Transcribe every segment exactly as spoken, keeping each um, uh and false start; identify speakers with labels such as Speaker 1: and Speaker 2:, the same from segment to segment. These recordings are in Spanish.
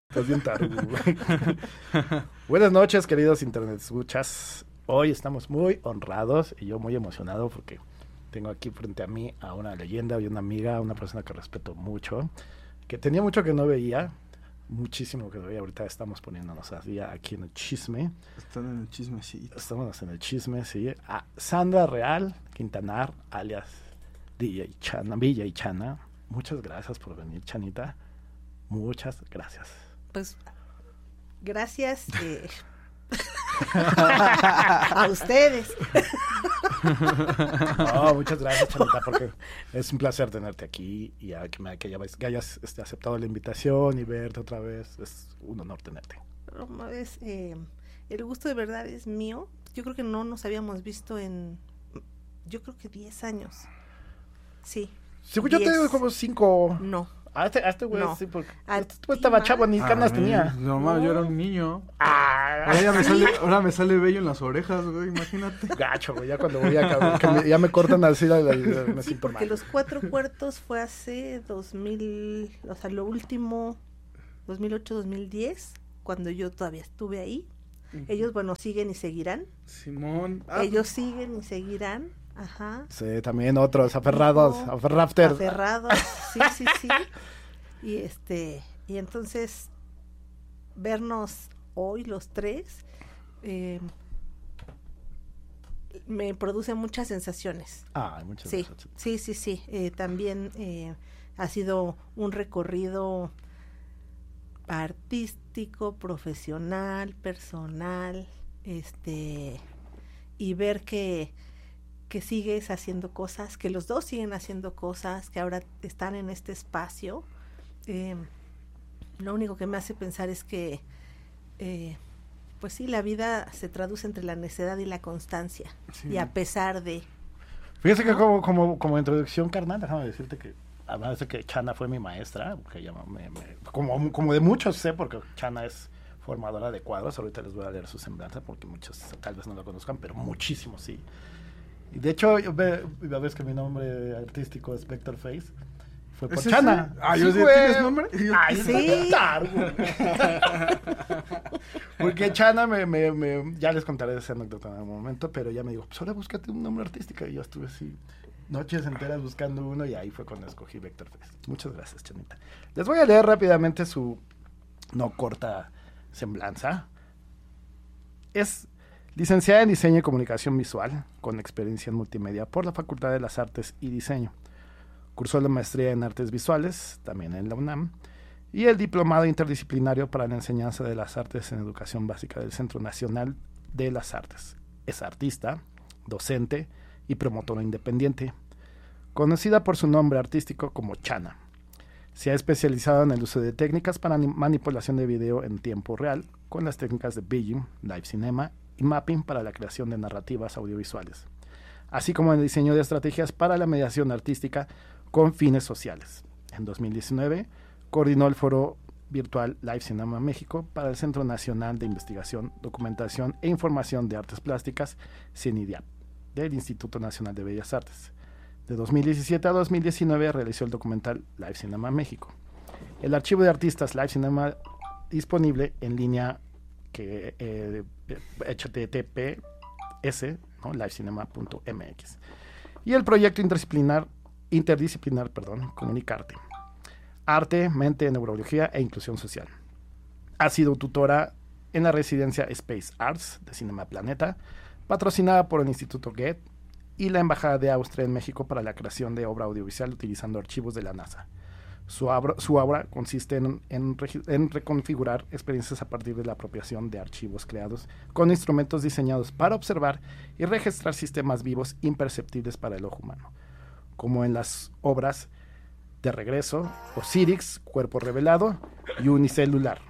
Speaker 1: Estás bien tarugo, güey. Buenas noches, queridos internet escuchas. Hoy estamos muy honrados y yo muy emocionado porque tengo aquí frente a mí a una leyenda y una amiga, una persona que respeto mucho, que tenía mucho que no veía, muchísimo que no veía. Ahorita estamos poniéndonos al día aquí en el chisme.
Speaker 2: Están en el chisme, sí.
Speaker 1: Estamos en el chisme, sí. A Sandra Real Quintanar, alias D J Chana, Villa y Chana. Muchas gracias por venir, Chanita. Muchas gracias.
Speaker 3: Pues, gracias eh, a ustedes.
Speaker 1: No, muchas gracias, Chanita, porque es un placer tenerte aquí y a que, me, que, hayas, que hayas este, aceptado la invitación y verte otra vez. Es un honor tenerte.
Speaker 3: Una vez, eh, el gusto de verdad es mío. Yo creo que no nos habíamos visto en, yo creo que diez años. Sí.
Speaker 1: Según yo tengo como cinco.
Speaker 3: No.
Speaker 1: A este, a este güey,
Speaker 3: No.
Speaker 1: sí, porque
Speaker 3: A
Speaker 1: este güey estaba chavo, ni canas
Speaker 2: Ah,
Speaker 1: tenía.
Speaker 2: No, no, yo era un niño.
Speaker 1: Ah,
Speaker 2: Ahora, ya me sale, ahora me sale bello en las orejas, güey, imagínate.
Speaker 1: gacho, güey, ya cuando voy a acabar, que me, ya me cortan así, la, la, la, me
Speaker 3: Sí,
Speaker 1: siento
Speaker 3: porque
Speaker 1: mal.
Speaker 3: los cuatro cuartos fue hace dos mil, o sea, lo último, dos mil ocho, dos mil diez, cuando yo todavía estuve ahí. Ellos, bueno, siguen y seguirán.
Speaker 2: Simón. Ah,
Speaker 3: Ellos siguen y seguirán. Ajá.
Speaker 1: Sí, también otros, aferrados,
Speaker 3: No,
Speaker 1: aferrafter.
Speaker 3: Aferrados, sí, sí, sí. Y este, y entonces vernos hoy los tres eh, me produce muchas sensaciones.
Speaker 1: Ah, muchas
Speaker 3: Sí,
Speaker 1: gracias.
Speaker 3: sí, sí, sí. Eh, también eh, ha sido un recorrido artístico, profesional, personal, este, y ver que que sigues haciendo cosas, que los dos siguen haciendo cosas, que ahora están en este espacio. Eh, lo único que me hace pensar es que, eh, pues sí, la vida se traduce entre la necedad y la constancia.
Speaker 2: Sí.
Speaker 3: Y a pesar de...
Speaker 1: Fíjese que
Speaker 3: ¿no?
Speaker 1: como, como, como introducción, carnal, déjame decirte que, además de que Chana fue mi maestra, que ella me, me, como, como de muchos sé, porque Chana es formadora de cuadros, ahorita les voy a leer su semblanza, porque muchos tal vez no la conozcan, pero muchísimos sí. Y de hecho, yo ve, ves que mi nombre artístico es Vector Face. Fue por
Speaker 2: ¿Es ese?
Speaker 1: Chana.
Speaker 2: Ah, yo
Speaker 1: Sí,
Speaker 2: sí,
Speaker 1: güey.
Speaker 2: ¿tienes nombre? Yo-
Speaker 1: Ay,
Speaker 3: Sí.
Speaker 1: sí. Porque Chana me, me, me, ya les contaré esa anécdota en algún momento, pero ya me dijo, pues ahora búscate un nombre artístico. Y yo estuve así noches enteras buscando uno y ahí fue cuando escogí Vector Face. Muchas gracias, Chanita. Les voy a leer rápidamente su no corta semblanza. Es licenciada en Diseño y Comunicación Visual, con experiencia en multimedia por la Facultad de las Artes y Diseño. Cursó la maestría en Artes Visuales, también en la UNAM, y el diplomado interdisciplinario para la enseñanza de las artes en educación básica del Centro Nacional de las Artes. Es artista, docente y promotora independiente, conocida por su nombre artístico como Chana. Se ha especializado en el uso de técnicas para manipulación de video en tiempo real, con las técnicas de Beijing, Live Cinema y Mapping para la creación de narrativas audiovisuales, así como en el diseño de estrategias para la mediación artística con fines sociales. En dos mil diecinueve, coordinó el foro virtual Live Cinema México para el Centro Nacional de Investigación, Documentación e Información de Artes Plásticas, CENIDIAP, del Instituto Nacional de Bellas Artes. De dos mil diecisiete a dos mil diecinueve realizó el documental Live Cinema México. El archivo de artistas Live Cinema disponible en línea que eh, H T T P S, ¿no? live cinema punto m x. Y el proyecto interdisciplinar, interdisciplinar perdón, Comunicarte. Arte, mente, neurología e inclusión social. Ha sido tutora en la residencia Space Arts de Cinema Planeta, patrocinada por el Instituto Goethe y la Embajada de Austria en México para la creación de obra audiovisual utilizando archivos de la NASA. Su obra, su obra consiste en, en, en reconfigurar experiencias a partir de la apropiación de archivos creados con instrumentos diseñados para observar y registrar sistemas vivos imperceptibles para el ojo humano, como en las obras De Regreso, Osiris, Cuerpo Revelado y Unicelular.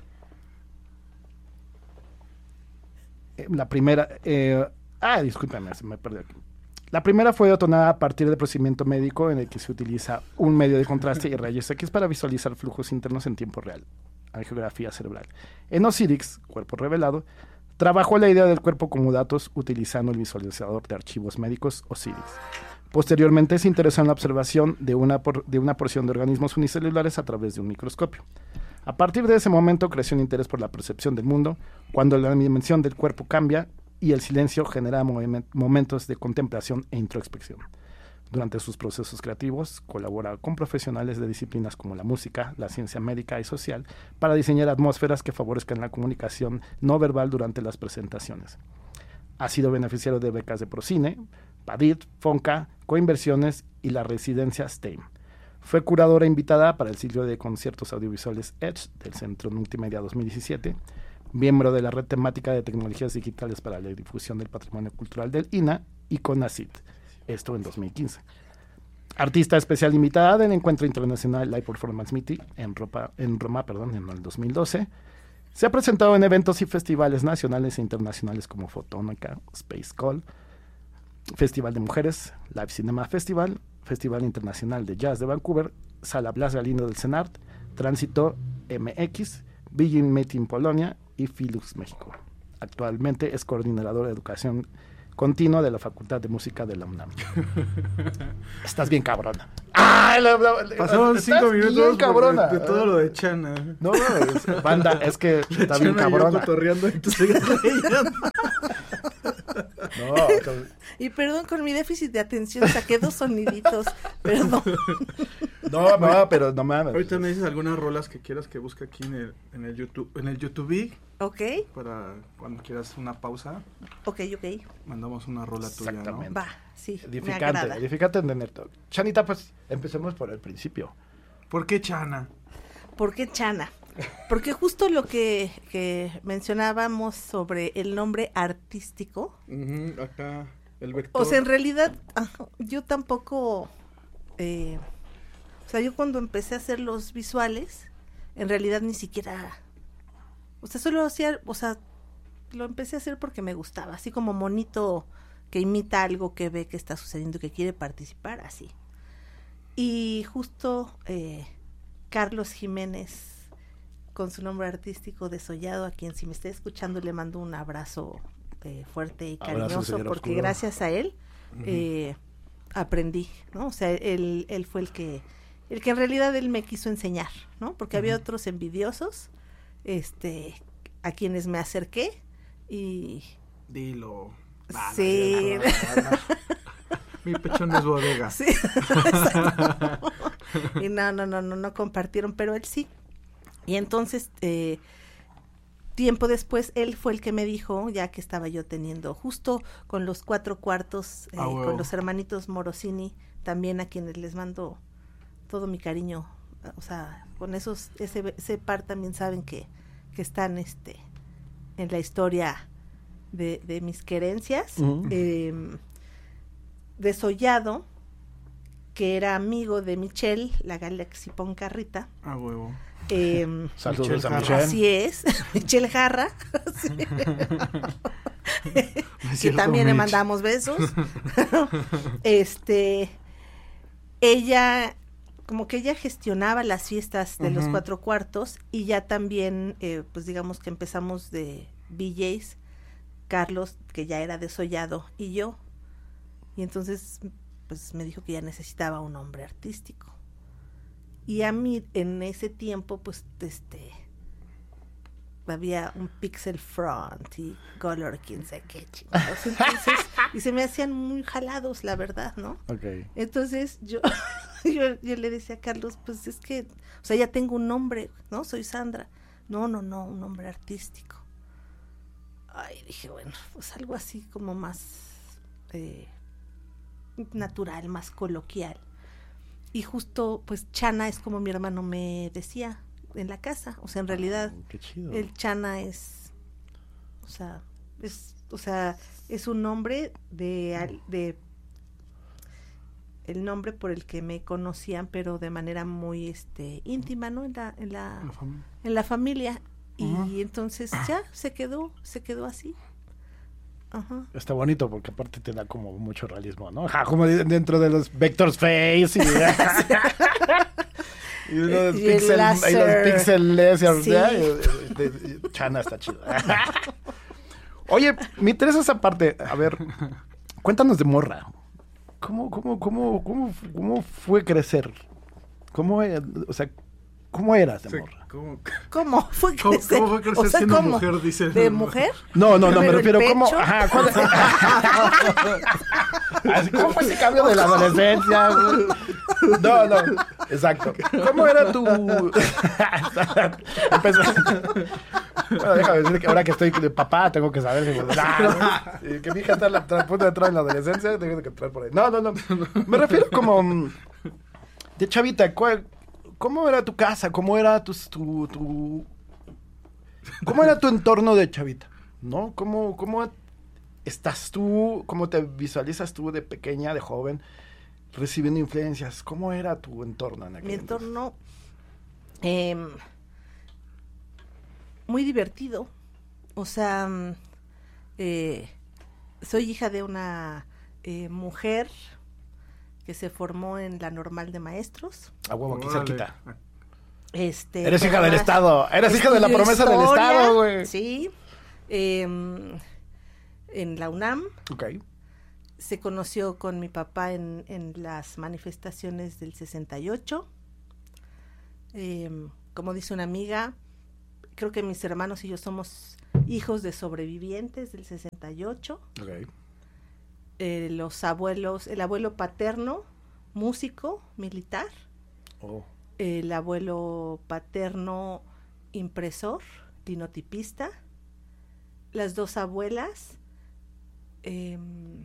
Speaker 1: Eh, la primera... Eh, ah, discúlpame, se me perdió aquí. La primera fue detonada a partir del procedimiento médico en el que se utiliza un medio de contraste y rayos X para visualizar flujos internos en tiempo real, angiografía cerebral. En Osiris, Cuerpo Revelado, trabajó la idea del cuerpo como datos utilizando el visualizador de archivos médicos Osiris. Posteriormente se interesó en la observación de una, por, de una porción de organismos unicelulares a través de un microscopio. A partir de ese momento creció un interés por la percepción del mundo, cuando la dimensión del cuerpo cambia y el silencio genera moviment- momentos de contemplación e introspección. Durante sus procesos creativos, colabora con profesionales de disciplinas como la música, la ciencia médica y social para diseñar atmósferas que favorezcan la comunicación no verbal durante las presentaciones. Ha sido beneficiario de becas de Procine, Padit, Fonca, Coinversiones y la residencia S T E M. Fue curadora invitada para el ciclo de conciertos audiovisuales Edge del Centro Multimedia dos mil diecisiete, miembro de la Red Temática de Tecnologías Digitales para la Difusión del Patrimonio Cultural del I N A y CONACYT, esto en dos mil quince. Artista especial invitada del Encuentro Internacional Live Performance Meeting en, Ropa, en Roma perdón, en el dos mil doce. Se ha presentado en eventos y festivales nacionales e internacionales como Fotónica, Space Call, Festival de Mujeres, Live Cinema Festival, Festival Internacional de Jazz de Vancouver, Sala Blas Galindo del CENART, Tránsito M X, Beijing Meeting Polonia y Filux México. Actualmente es coordinador de educación continua de la Facultad de Música de la UNAM. Estás bien cabrona. ¡Ah! La, la, la,
Speaker 2: Pasaron cinco minutos
Speaker 1: cabrona.
Speaker 2: De, de todo lo de Chana.
Speaker 1: No, no, es, banda, es que está bien
Speaker 2: Chana
Speaker 1: cabrona.
Speaker 2: Y yo cotorreando y tú sigues leyendo.
Speaker 1: No, con...
Speaker 3: Y perdón, con mi déficit de atención saqué dos soniditos. Perdón.
Speaker 1: No, no, pero no mames.
Speaker 2: Ahorita me dices algunas rolas que quieras que busque aquí en el, en el YouTube, en el YouTube.
Speaker 3: Ok.
Speaker 2: Para cuando quieras una pausa.
Speaker 3: Ok, ok.
Speaker 2: Mandamos una rola tuya, ¿no?
Speaker 3: Va, sí, me
Speaker 1: Edificante,
Speaker 3: agrada.
Speaker 1: edificante en el talk. Chanita, pues empecemos por el principio.
Speaker 2: ¿Por qué Chana?
Speaker 3: ¿Por qué Chana? Porque justo lo que, que mencionábamos sobre el nombre artístico.
Speaker 2: Uh-huh, acá, el vector.
Speaker 3: O sea, en realidad, yo tampoco... Eh, o sea, yo cuando empecé a hacer los visuales, en realidad ni siquiera... O sea, solo hacía... O sea, lo empecé a hacer porque me gustaba. Así como monito que imita algo que ve que está sucediendo, que quiere participar, así. Y justo eh, Carlos Jiménez, con su nombre artístico Desollado, a quien si me está escuchando le mando un abrazo eh, fuerte y cariñoso,
Speaker 1: Abrazo,
Speaker 3: porque
Speaker 1: oscuro.
Speaker 3: gracias a él
Speaker 2: Uh-huh.
Speaker 3: eh, aprendí, ¿no? O sea, él, él fue el que, el que en realidad él me quiso enseñar, ¿no? Porque uh-huh. había otros envidiosos, este, a quienes me acerqué y...
Speaker 2: Dilo.
Speaker 3: Ah, sí.
Speaker 2: No, no, no. Mi pechón es bodega.
Speaker 3: Sí. Y no, no, no, no, no compartieron, pero él sí. Y entonces, eh, tiempo después, él fue el que me dijo, ya que estaba yo teniendo justo con los cuatro cuartos, eh,
Speaker 2: ah, wow.
Speaker 3: con los hermanitos Morosini, también a quienes les mando todo mi cariño. O sea, con esos, ese, ese par también saben que, que están este, en la historia de, de mis querencias.
Speaker 1: Uh-huh.
Speaker 3: Eh, Desollado, que era amigo de Michelle, la Galaxy Poncarrita.
Speaker 2: Ah, huevo.
Speaker 3: Eh,
Speaker 1: Saludos a
Speaker 2: Michelle
Speaker 1: Michelle.
Speaker 3: Así es, Michelle Jarra. Sí. Que
Speaker 2: cierto,
Speaker 3: también le
Speaker 2: Mitch.
Speaker 3: mandamos besos. Este, ella, como que ella gestionaba las fiestas de uh-huh. los cuatro cuartos y ya también, eh, pues digamos que empezamos de V Js, Carlos, que ya era Desollado, y yo. Y entonces, pues me dijo que ya necesitaba un nombre artístico. Y a mí, en ese tiempo, pues, este, había un Pixel Front y Color, quién sabe qué chingados. Entonces, y se me hacían muy jalados, la verdad, ¿no?
Speaker 1: Okay.
Speaker 3: Entonces, yo, yo, yo le decía a Carlos, pues es que, o sea, ya tengo un nombre, ¿no? Soy Sandra. No, no, no, un nombre artístico. Ay, dije, bueno, pues algo así como más... Eh, natural, más coloquial. Y justo, pues, Chana es como mi hermano me decía en la casa. O sea, en realidad,
Speaker 1: oh, qué chido.
Speaker 3: El Chana es, o sea, es, o sea, es un nombre de, de, el nombre por el que me conocían, pero de manera muy, este, íntima, ¿no? En la, en la,
Speaker 2: la fam-
Speaker 3: en la familia.
Speaker 2: Uh-huh.
Speaker 3: Y entonces ya se quedó, se quedó así. Ajá.
Speaker 1: Está bonito porque aparte te da como mucho realismo, ¿no? Ajá, como dentro de los Vector's Face y, y, uno de los
Speaker 3: y
Speaker 1: pixel,
Speaker 3: el láser.
Speaker 1: y los pixeles y,
Speaker 3: Sí.
Speaker 1: y, y, y, Chana está chido. Oye, me interesa esa parte. A ver, cuéntanos de Morra. ¿Cómo, cómo, cómo, cómo, cómo fue crecer? ¿Cómo, eh, o sea, ¿Cómo eras de
Speaker 2: Sí,
Speaker 1: morra?
Speaker 2: ¿Cómo,
Speaker 3: ¿Cómo fue
Speaker 2: cómo,
Speaker 3: crecer?
Speaker 2: cómo fue crecer
Speaker 3: O sea,
Speaker 2: siendo
Speaker 3: ¿cómo?
Speaker 2: mujer? Dice.
Speaker 3: ¿De mujer?
Speaker 1: No, no, no, me
Speaker 3: ¿Pero el
Speaker 1: refiero cómo...
Speaker 3: pecho?
Speaker 1: Ajá, ¿cuál- Así, ¿cómo fue ese cambio de la adolescencia? güey? No, no, exacto. ¿Cómo era tu...? Empezó... Bueno, déjame decir que ahora que estoy de papá tengo que saber si... Ah, y que mi hija está a la- a punto de entrar en la adolescencia, tengo que entrar por ahí. No, no, no. Me refiero como... mm, de chavita, ¿cuál- ¿cómo era tu casa? ¿Cómo era tu, tu, tu... ¿Cómo era tu entorno de chavita? ¿No? ¿Cómo, cómo estás tú? ¿Cómo te visualizas tú de pequeña, de joven, recibiendo influencias? ¿Cómo era tu entorno en aquel
Speaker 3: Mi
Speaker 1: entonces?
Speaker 3: entorno eh, muy divertido. O sea, mm, eh, soy hija de una eh, mujer que se formó en la Normal de Maestros.
Speaker 1: A huevo, aquí
Speaker 2: Órale.
Speaker 1: cerquita.
Speaker 3: Este,
Speaker 1: Eres hija del
Speaker 3: además,
Speaker 1: Estado. Eres hija de la
Speaker 3: estudió
Speaker 1: promesa del
Speaker 3: historia,
Speaker 1: Estado, güey.
Speaker 3: Sí. Eh, en la UNAM.
Speaker 1: Ok.
Speaker 3: Se conoció con mi papá en, en las manifestaciones del sesenta y ocho. Eh, como dice una amiga, creo que mis hermanos y yo somos hijos de sobrevivientes del sesenta y ocho.
Speaker 1: Ok.
Speaker 3: Eh, los abuelos, el abuelo paterno, músico, militar.
Speaker 1: Oh.
Speaker 3: El abuelo paterno, impresor, linotipista. Las dos abuelas, eh,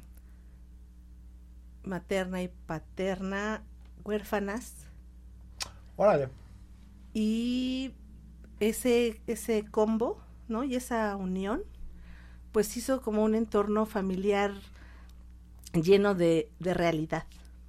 Speaker 3: materna y paterna, huérfanas.
Speaker 1: Órale.
Speaker 3: Y ese, ese combo, ¿no? Y esa unión, pues hizo como un entorno familiar lleno de, de realidad.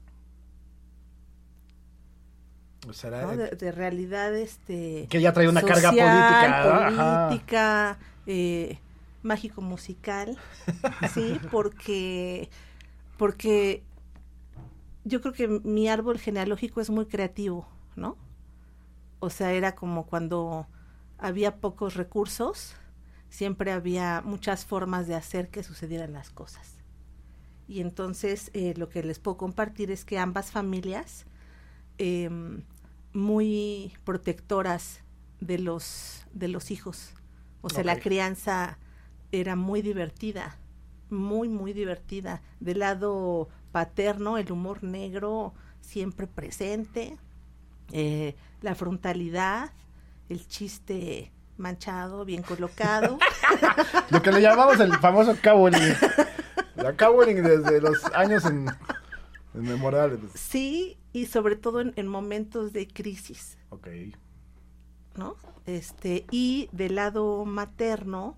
Speaker 1: O sea, era-
Speaker 3: ¿No? De, de realidad, este...
Speaker 1: que ya traía una carga
Speaker 3: social,
Speaker 1: política. ¿no? Ajá.
Speaker 3: política, eh, mágico musical, sí, porque, porque yo creo que mi árbol genealógico es muy creativo, ¿no? O sea, era como cuando había pocos recursos, siempre había muchas formas de hacer que sucedieran las cosas. Y entonces eh, lo que les puedo compartir es que ambas familias, eh, muy protectoras de los, de los hijos. O sea,
Speaker 1: Ok.
Speaker 3: la crianza era muy divertida, muy, muy divertida. Del lado paterno, el humor negro siempre presente, eh, la frontalidad, el chiste manchado, bien colocado.
Speaker 1: Lo que le llamamos el famoso caboling. La caboling desde los años en, inmemorables.
Speaker 3: Sí, y sobre todo en, en momentos de crisis,
Speaker 1: Ok.
Speaker 3: ¿no? Este, y del lado materno,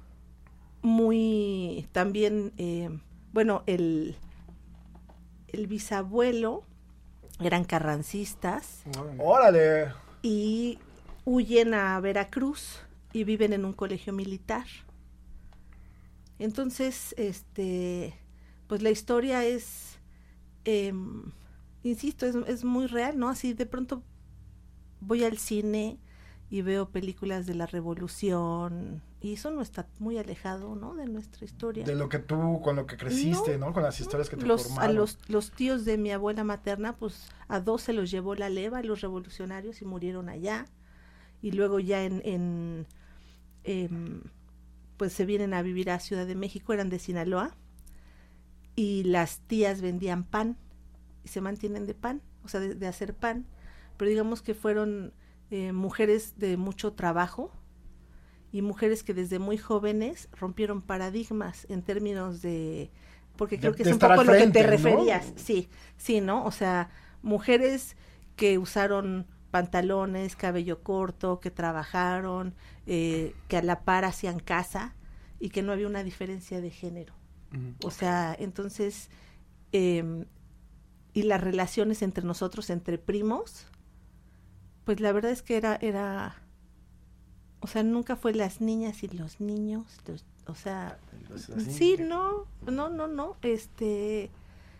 Speaker 3: muy también, eh, bueno, el, el bisabuelo eran carrancistas
Speaker 1: Órale.
Speaker 3: y huyen a Veracruz y viven en un colegio militar. Entonces, este, pues la historia es, eh, insisto, es, es muy real, ¿no? Así de pronto voy al cine y veo películas de la Revolución y eso no está muy alejado, ¿no? De nuestra historia.
Speaker 1: De lo que tú, con lo que creciste, ¿no? Con las historias que te
Speaker 3: Los, a
Speaker 1: formaron.
Speaker 3: los, los tíos de mi abuela materna, pues a dos se los llevó la leva, los revolucionarios, y murieron allá. Y luego ya en, en em, pues se vienen a vivir a Ciudad de México, eran de Sinaloa, y las tías vendían pan, y se mantienen de pan, o sea, de, de hacer pan, pero digamos que fueron eh, mujeres de mucho trabajo, y mujeres que desde muy jóvenes rompieron paradigmas en términos de, porque creo
Speaker 1: De-
Speaker 3: que
Speaker 1: de
Speaker 3: es un
Speaker 1: estar
Speaker 3: poco
Speaker 1: al
Speaker 3: lo que
Speaker 1: frente,
Speaker 3: te
Speaker 1: ¿no?
Speaker 3: referías, sí, sí, ¿no? O sea, mujeres que usaron pantalones, cabello corto, que trabajaron, eh, que a la par hacían casa y que no había una diferencia de género.
Speaker 2: Ujú.
Speaker 3: O sea, entonces, eh, y las relaciones entre nosotros, entre primos, pues la verdad es que era, era, o sea, nunca fue las niñas y los niños, los, o sea,
Speaker 1: Así.
Speaker 3: sí, no, no, no, no, este,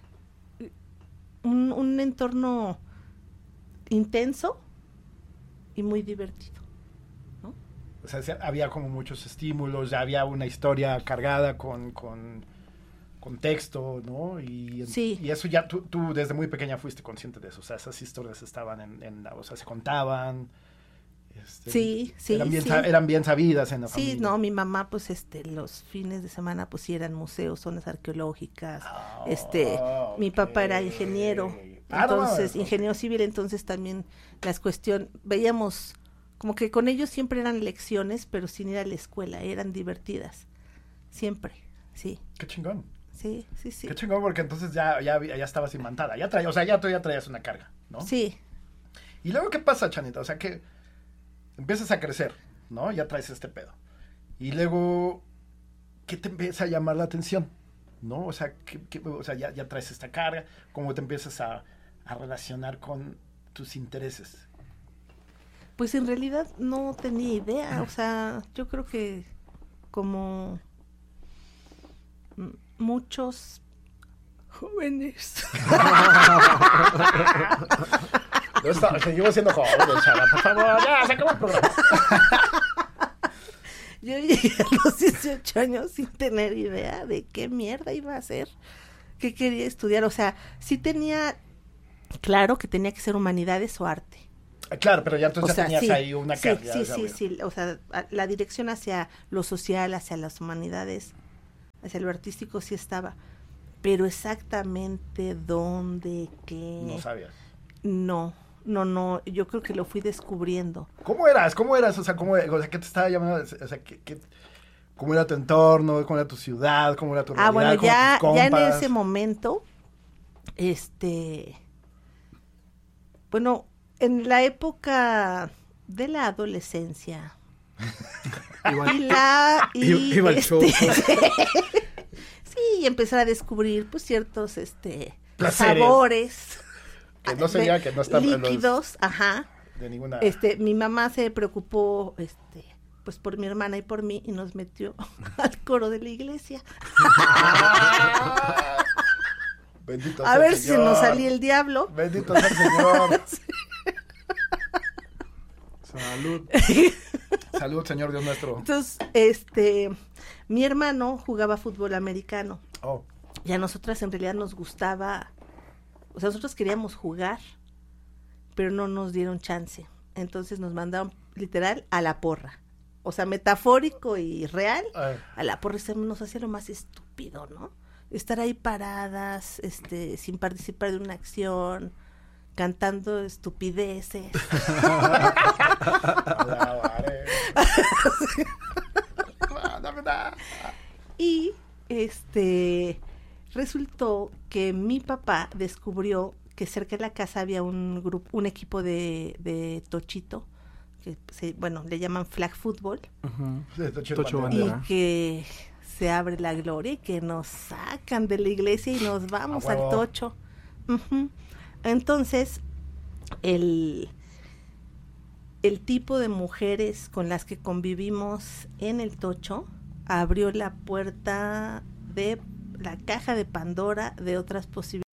Speaker 3: un, un entorno intenso y muy divertido.
Speaker 1: O sea, se- había como muchos estímulos, ya había una historia cargada con, con, contexto, ¿no? Y,
Speaker 3: Sí.
Speaker 1: y eso ya tú, tú desde muy pequeña fuiste consciente de eso, o sea, esas historias estaban en, en la, o sea, se contaban. Este,
Speaker 3: Sí, sí,
Speaker 1: eran bien,
Speaker 3: sí.
Speaker 1: sa- eran bien sabidas en la
Speaker 3: Sí,
Speaker 1: familia.
Speaker 3: no, mi mamá, pues, este, los fines de semana, pues, sí eran museos, zonas arqueológicas,
Speaker 1: Ah,
Speaker 3: este, mi papá era
Speaker 1: ok.
Speaker 3: ingeniero,
Speaker 1: Ah, no,
Speaker 3: entonces,
Speaker 1: no,
Speaker 3: ingeniero civil, entonces también las cuestiones, veíamos, como que con ellos siempre eran lecciones, pero sin ir a la escuela, eran divertidas, siempre, sí,
Speaker 1: Qué chingón.
Speaker 3: sí, sí, sí,
Speaker 1: Qué chingón, porque entonces ya, ya, ya estabas imantada. Ya traía, o sea, ya tú ya traías una carga, ¿no?
Speaker 3: sí.
Speaker 1: Y luego, ¿qué pasa, Chanita? O sea, que empiezas a crecer, ¿no? Ya traes este pedo. Y luego, ¿qué te empieza a llamar la atención? ¿No? O sea, ¿qué, qué- o sea ya, ya traes esta carga. ¿Cómo te empiezas a, a relacionar con tus intereses?
Speaker 3: Pues en realidad no tenía idea, o sea, yo creo que como mm, muchos jóvenes.
Speaker 1: No está, seguimos siendo jóvenes, Chana, por favor, ya, se acabó el programa.
Speaker 3: Yo llegué a los dieciocho años sin tener idea de qué mierda iba a hacer, qué quería estudiar, o sea, sí tenía claro que tenía que ser humanidades o arte.
Speaker 1: Claro, pero ya entonces
Speaker 3: O sea,
Speaker 1: ya tenías
Speaker 3: sí,
Speaker 1: ahí una
Speaker 3: sí,
Speaker 1: carga.
Speaker 3: sí,
Speaker 1: o sea,
Speaker 3: sí,
Speaker 1: güey.
Speaker 3: sí, o sea, a- la dirección hacia lo social, hacia las humanidades, hacia lo artístico sí estaba, pero exactamente dónde, qué,
Speaker 1: No sabías.
Speaker 3: no, no, no, yo creo que lo fui descubriendo.
Speaker 1: ¿Cómo eras? ¿Cómo eras? O sea, ¿cómo, o sea, ¿qué te estaba llamando? O sea, ¿qué, qué- ¿cómo era tu entorno? ¿Cómo era tu ciudad? ¿Cómo era tu
Speaker 3: Ah,
Speaker 1: realidad?
Speaker 3: bueno,
Speaker 1: ¿Cómo
Speaker 3: ya,
Speaker 1: tus
Speaker 3: ya en
Speaker 1: compas?
Speaker 3: ese momento, este, bueno, en la época de la adolescencia
Speaker 2: Igual.
Speaker 3: y la y
Speaker 2: Iba al show.
Speaker 3: este, sí, y empezar a descubrir pues ciertos este
Speaker 1: Placeres.
Speaker 3: sabores
Speaker 1: Que no se veía que no estaban en los-
Speaker 3: líquidos, ajá.
Speaker 1: De ninguna...
Speaker 3: Este, mi mamá se preocupó, este, pues por mi hermana y por mí y nos metió al coro de la iglesia.
Speaker 1: ¡Ah! Bendito sea
Speaker 3: A
Speaker 1: el
Speaker 3: ver si se nos
Speaker 1: Señor.
Speaker 3: salía el diablo.
Speaker 1: Bendito sea el Señor.
Speaker 2: Salud.
Speaker 1: Salud, Señor Dios nuestro.
Speaker 3: Entonces, este, mi hermano jugaba fútbol americano
Speaker 1: Oh,
Speaker 3: y a nosotras en realidad nos gustaba, o sea, nosotros queríamos jugar, pero no nos dieron chance. Entonces nos mandaron literal a la porra. O sea, metafórico y real,
Speaker 1: ay,
Speaker 3: a la porra se nos hacía lo más estúpido, ¿no? Estar ahí paradas, este, sin participar de una acción, cantando estupideces.
Speaker 1: alabaré. Ah, dame nada.
Speaker 3: Y este resultó que mi papá descubrió que cerca de la casa había un grupo, un equipo de, de tochito, que se, bueno, le llaman flag football,
Speaker 1: Sí, está chido,
Speaker 2: Tocho
Speaker 1: bandera.
Speaker 3: y
Speaker 2: Bandera.
Speaker 3: que se abre la gloria y que nos sacan de la iglesia y nos vamos
Speaker 1: A
Speaker 3: al
Speaker 1: huevo.
Speaker 3: tocho. Ujú. Entonces, el, el tipo de mujeres con las que convivimos en el tocho abrió la puerta de la caja de Pandora de otras posibilidades.